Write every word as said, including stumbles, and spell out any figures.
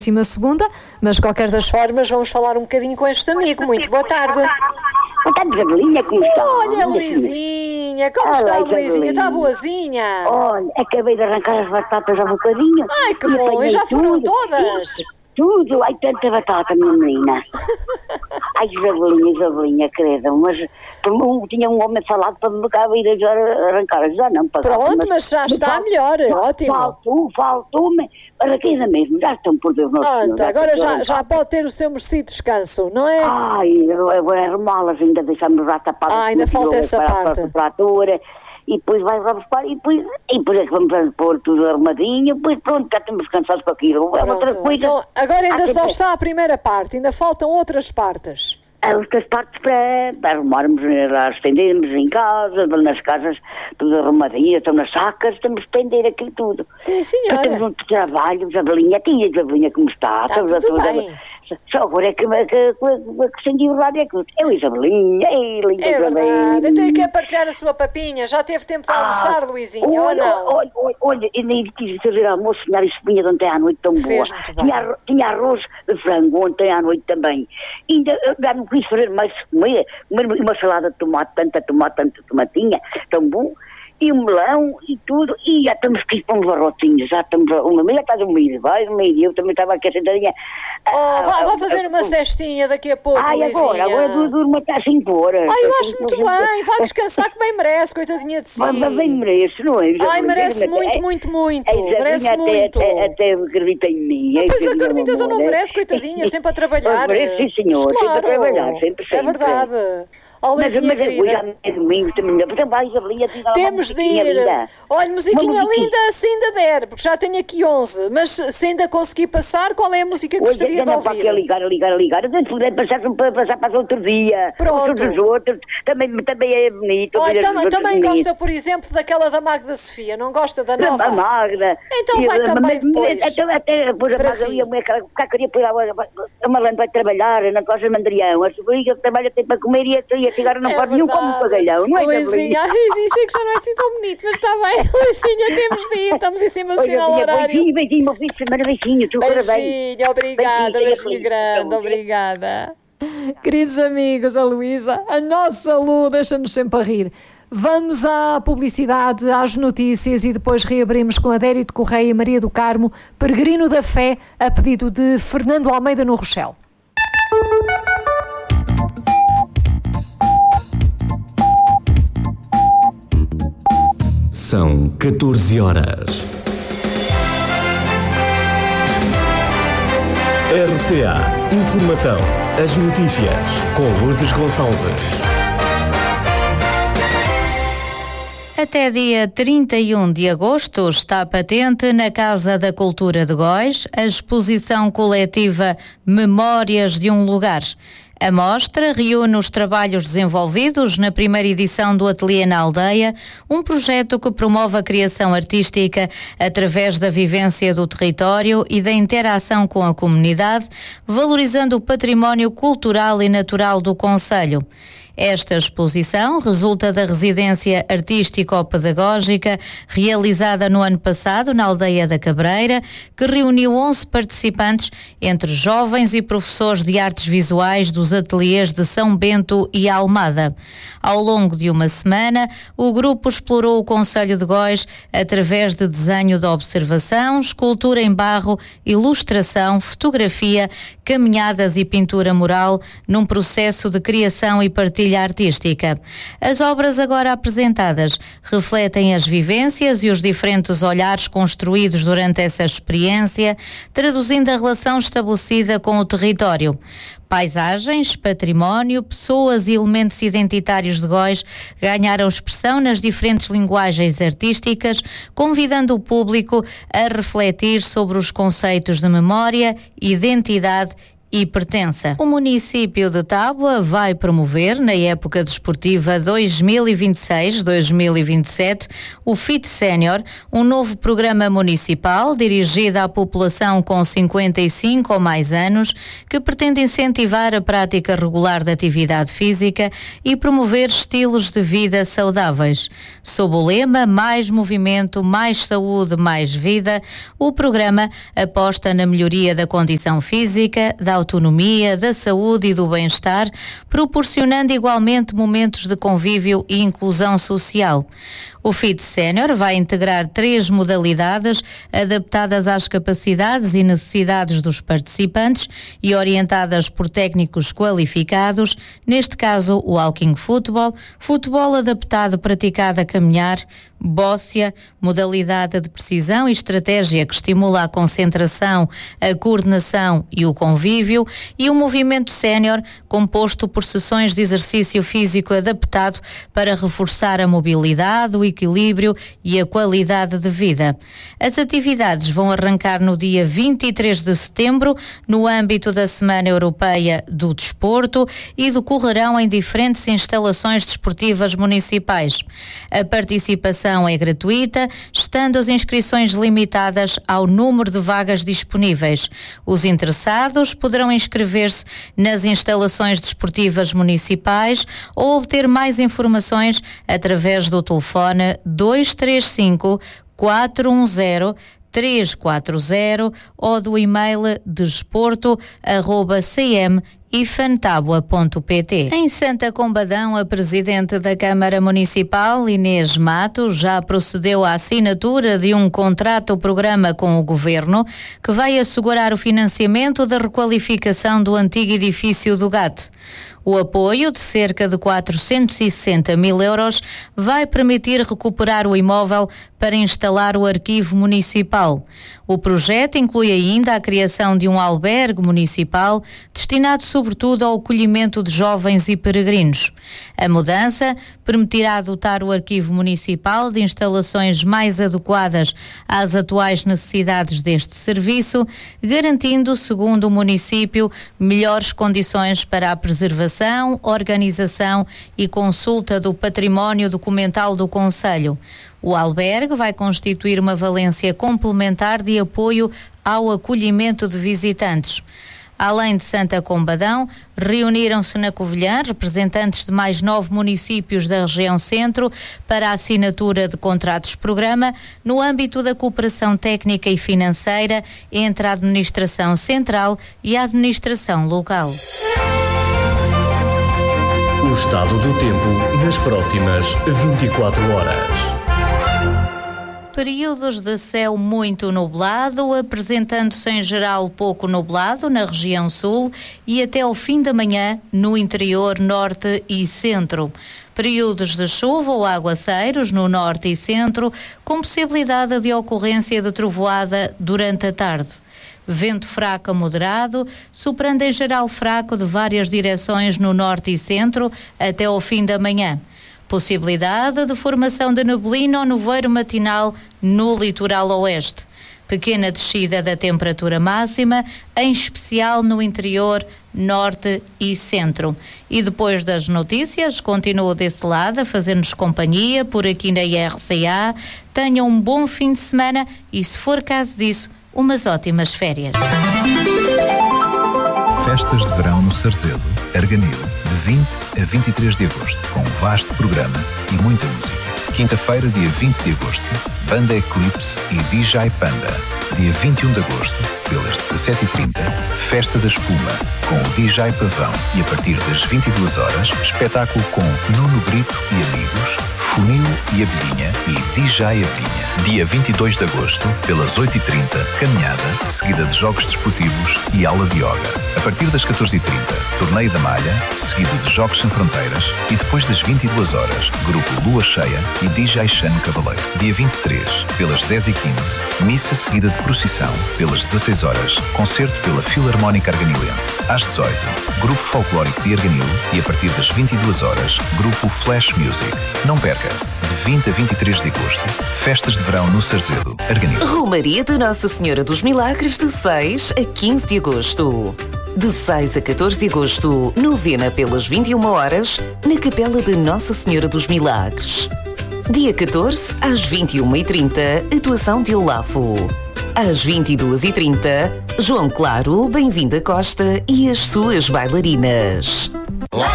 próxima segunda, mas de qualquer das formas vamos falar um bocadinho com este amigo. Muito boa tarde. Boa tarde, Isabelinha, como está? Olha, Luizinha, como Olá, está, Isabelinha. Luizinha? Está boazinha? Olha, acabei de arrancar as batatas há um bocadinho. Ai, que e bom, e apanhei já foram tudo, todas? Tudo, ai, tanta batata, minha menina. Ai, Isabelinha, Isabelinha, credo, mas um, tinha um homem falado para me cá ir já arrancar, já não para Pronto, mas já está melhor, ótimo. Faltou, faltou-me, arranquei mesmo, já estão por Deus nosso Senhor. Pronto, agora já, já pode ter o seu merecido descanso, não é? Ai, agora é arrumá-las, ainda deixamos já tapadas. Ah, ainda falta essa parte. Para a altura. E depois vai lá buscar e depois, e depois é que vamos pôr tudo arrumadinho, depois pronto, já estamos cansados com aquilo. É outra coisa. Então, agora ainda Há só que- está a primeira parte, ainda faltam outras partes. Há outras partes para, para arrumarmos, lá estendermos em casa, nas casas, tudo arrumadinho, estão nas sacas, temos de estender aquilo tudo. Sim, Já temos senhora. muito trabalho, Isabelinha, aqui a Isabelinha como está. Está estamos a tudo toda- bem. Só agora é que, que, que, que sentiu o rádio é que eu, Isabelinha, ei, linda É verdade. Isabelinha. Então e quer partilhar a sua papinha? Já teve tempo de almoçar, Luizinha, ou olha, não? Olha, olha, olha, eu nem quis fazer almoço, tinha espinha de ontem à noite tão boa. Fez muito bem. Tinha, arro- tinha arroz de frango ontem à noite também. Ainda eu já não quis fazer mais comer, comer uma salada de tomate, tanta tomate, tanta tomatinha, tão bom. E um melão e tudo, e já estamos aqui para uns barrotinhos, já estamos, uma meia está dormida, vai dormir, eu também estava aqui sentadinha. Oh, vá, vá fazer uma cestinha daqui a pouco, Ai, Luizinha. agora, agora du- durmo até às cinco horas. Ai, eu acho muito bem. Vá descansar que bem merece, coitadinha de si. Mas mas bem merece, não é? Ai, merece muito, muito, muito. Merece até, muito. Até, até acredita em mim. é Pois que acredita, meu então não amor, é. merece, coitadinha, sempre a trabalhar. Pois merece, sim, senhor, sempre a Claro. trabalhar, sempre, É sempre. verdade. Ó, Mas, Luizinha mas é querida, hoje é domingo também. Então vai, Isabelinha, diga lá uma temos de musiquinha ir. linda. Olha, musiquinha Uma musiquinha. linda se ainda der, porque já tenho aqui onze. Mas se se ainda conseguir passar, qual é a música que Hoje gostaria de anda para aqui a ouvir? ligar, a ligar, a ligar. Se puder passar, para passar para outro dia. Pronto. Os outros, também, também é bonito. Olha, ouvir os também, outros também bonitos. gosta, por exemplo, daquela da Magda Sofia, não gosta da A nova? Magda. Então E, vai mas- também mas- depois. Até, até depois a Para Magda si. ia mulher, cá queria pôr a, a malandra vai trabalhar na costa de Mandrião. A Sobrinha que trabalha tem para comer e a, e a cigarra não É pode nenhum como verdade. pagalhão, não é, Luizinha, Isabelinha? ai, Luizinha, sei que já não é assim tão bonito, mas está bem. Luizinha, temos de ir, estamos em cima do Olha, sinal Isabelinha, horário. beijinho, beijinho, meu filho de semana, beijinho, tu parabéns. Beijinho, obrigada, Beijinho, beijinho beijinho. grande, obrigada. Queridos amigos, a Luísa, a nossa Lu, deixa-nos sempre a rir. Vamos à publicidade, às notícias e depois reabrimos com Adério de Correia e Maria do Carmo, Peregrino da Fé, a pedido de Fernando Almeida no Rochelle. São catorze horas. R C A Informação. As notícias com Lourdes Gonçalves. Até dia trinta e um de agosto está patente na Casa da Cultura de Góis a exposição coletiva Memórias de um Lugar. A mostra reúne os trabalhos desenvolvidos na primeira edição do Ateliê na Aldeia, um projeto que promove a criação artística através da vivência do território e da interação com a comunidade, valorizando o património cultural e natural do concelho. Esta exposição resulta da residência artístico-pedagógica realizada no ano passado na Aldeia da Cabreira, que reuniu onze participantes, entre jovens e professores de artes visuais dos ateliês de São Bento e Almada. Ao longo de uma semana, o grupo explorou o concelho de Góis através de desenho de observação, escultura em barro, ilustração, fotografia, caminhadas e pintura mural, num processo de criação e partilha artística. As obras agora apresentadas refletem as vivências e os diferentes olhares construídos durante essa experiência, traduzindo a relação estabelecida com o território. Paisagens, património, pessoas e elementos identitários de Góis ganharam expressão nas diferentes linguagens artísticas, convidando o público a refletir sobre os conceitos de memória, identidade hipertensa. O município de Tábua vai promover, na época desportiva dois mil e vinte e seis dois mil e vinte e sete, o Fit Sénior, um novo programa municipal dirigido à população com cinquenta e cinco ou mais anos, que pretende incentivar a prática regular de atividade física e promover estilos de vida saudáveis. Sob o lema Mais Movimento, Mais Saúde, Mais Vida, o programa aposta na melhoria da condição física, da autonomia, da saúde e do bem-estar, proporcionando igualmente momentos de convívio e inclusão social. O Fit Sénior vai integrar três modalidades adaptadas às capacidades e necessidades dos participantes e orientadas por técnicos qualificados, neste caso o walking futebol, futebol adaptado praticado a caminhar, bóssia, modalidade de precisão e estratégia que estimula a concentração, a coordenação e o convívio, e o movimento sénior, composto por sessões de exercício físico adaptado para reforçar a mobilidade, o equilíbrio e a qualidade de vida. As atividades vão arrancar no dia vinte e três de setembro, no âmbito da Semana Europeia do Desporto, e decorrerão em diferentes instalações desportivas municipais. A participação é gratuita, estando as inscrições limitadas ao número de vagas disponíveis. Os interessados poderão inscrever-se nas instalações desportivas municipais ou obter mais informações através do telefone dois três cinco, quatro um zero, três quatro zero ou do e-mail desporto arroba c m e fantábua ponto p t. Em Santa Combadão, a presidente da Câmara Municipal, Inês Matos, já procedeu à assinatura de um contrato-programa com o Governo que vai assegurar o financiamento da requalificação do antigo edifício do G A T. O apoio, de cerca de quatrocentos e sessenta mil euros, vai permitir recuperar o imóvel para instalar o arquivo municipal. O projeto inclui ainda a criação de um albergue municipal destinado sobretudo ao acolhimento de jovens e peregrinos. A mudança permitirá dotar o arquivo municipal de instalações mais adequadas às atuais necessidades deste serviço, garantindo, segundo o município, melhores condições para a preservação, organização e consulta do património documental do concelho. O albergue vai constituir uma valência complementar de apoio ao acolhimento de visitantes. Além de Santa Combadão, reuniram-se na Covilhã representantes de mais nove municípios da região centro para a assinatura de contratos-programa no âmbito da cooperação técnica e financeira entre a administração central e a administração local. O estado do tempo nas próximas vinte e quatro horas. Períodos de céu muito nublado, apresentando-se em geral pouco nublado na região sul e até ao fim da manhã no interior norte e centro. Períodos de chuva ou aguaceiros no norte e centro, com possibilidade de ocorrência de trovoada durante a tarde. Vento fraco a moderado, soprando em geral fraco de várias direções no norte e centro até ao fim da manhã. Possibilidade de formação de neblina ou nevoeiro matinal no litoral oeste. Pequena descida da temperatura máxima, em especial no interior, norte e centro. E depois das notícias, continuo desse lado a fazer-nos companhia por aqui na I R C A. Tenham um bom fim de semana e, se for caso disso, umas ótimas férias. Festas de verão no Sarzedo, Arganil, de vinte a vinte e três de agosto, com um vasto programa e muita música. Quinta-feira, dia vinte de agosto, Banda Eclipse e D J Panda. Dia vinte e um de agosto, pelas dezassete e trinta, Festa da Espuma, com o D J Pavão. E a partir das vinte e duas horas, espetáculo com Nuno Brito e amigos, Funil e Abelhinha e D J Abelhinha. Dia vinte e dois de agosto, pelas oito e trinta, caminhada, seguida de jogos desportivos e aula de yoga. A partir das catorze e trinta, torneio da malha, seguido de jogos sem fronteiras e depois das vinte e duas horas, grupo Lua Cheia e D J Xano Cavaleiro. Dia vinte e três, pelas dez e quinze, missa seguida de procissão, pelas dezasseis horas, concerto pela Filarmónica Arganilense. Às dezoito, grupo folclórico de Arganil e a partir das vinte e duas horas, grupo Flash Music. Não perca! De vinte a vinte e três de agosto, festas de verão no Sarzedo, Arganil. Romaria de Nossa Senhora dos Milagres de seis a quinze de agosto. De seis a catorze de agosto, novena pelas vinte e uma horas, na Capela de Nossa Senhora dos Milagres. Dia catorze, às vinte e uma e trinta, atuação de Olafo. Às vinte e duas e trinta, João Claro, Bem-vinda Costa e as suas bailarinas.